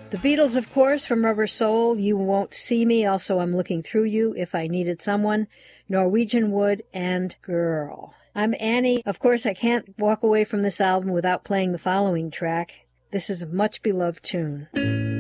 The Beatles, of course, from Rubber Soul, You Won't See Me, also I'm Looking Through You, If I Needed Someone, Norwegian Wood, and Girl. I'm Annie. Of course, I can't walk away from this album without playing the following track. This is a much-beloved tune.